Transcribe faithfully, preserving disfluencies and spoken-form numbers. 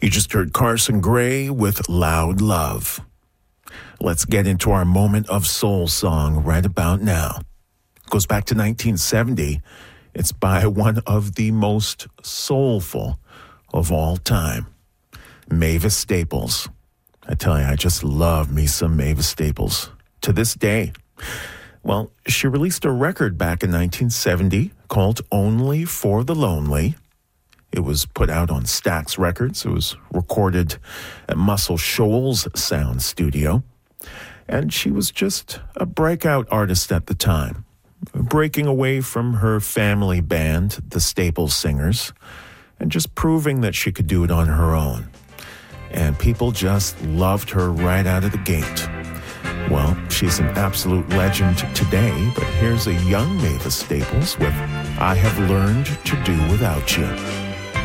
You just heard Carson Gray with Loud Love. Let's get into our moment of soul song right about now. It goes back to nineteen seventy. It's by one of the most soulful of all time, Mavis Staples. I tell you, I just love me some Mavis Staples to this day. Well, she released a record back in nineteen seventy called Only for the Lonely. It was put out on Stax Records. It was recorded at Muscle Shoals Sound Studio. And she was just a breakout artist at the time, breaking away from her family band, the Staples Singers, and just proving that she could do it on her own. And people just loved her right out of the gate. Well, she's an absolute legend today, but here's a young Mavis Staples with I Have Learned to Do Without You.